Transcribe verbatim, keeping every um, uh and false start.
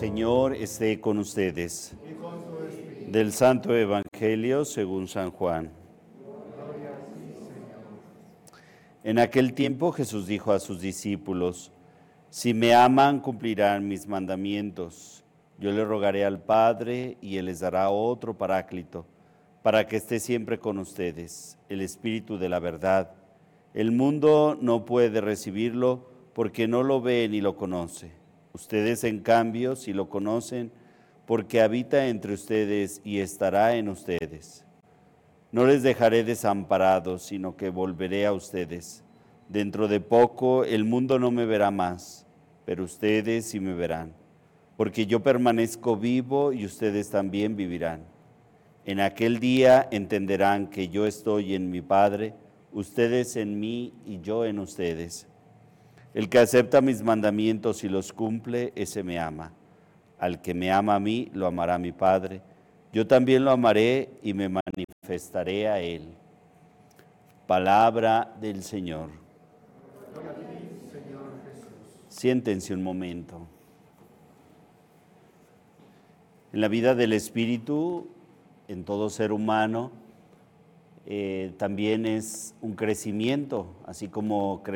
Señor esté con ustedes. y con tu espíritu. Del Santo Evangelio según San Juan. Gloria a ti, Señor. En aquel tiempo Jesús dijo a sus discípulos: Si me aman, cumplirán mis mandamientos. Yo le rogaré al Padre y Él les dará otro Paráclito, para que esté siempre con ustedes, el Espíritu de la verdad. El mundo no puede recibirlo porque no lo ve ni lo conoce. Ustedes, en cambio, sí lo conocen, porque habita entre ustedes y estará en ustedes. No les dejaré desamparados, sino que volveré a ustedes. Dentro de poco el mundo no me verá más, pero ustedes sí me verán, porque yo permanezco vivo y ustedes también vivirán. En aquel día entenderán que yo estoy en mi Padre, ustedes en mí y yo en ustedes. El que acepta mis mandamientos y los cumple, ese me ama. Al que me ama a mí, lo amará mi Padre. Yo también lo amaré y me manifestaré a él. Palabra del Señor. Gloria a ti, Señor Jesús. Siéntense un momento. En la vida del Espíritu, en todo ser humano, eh, también es un crecimiento, así como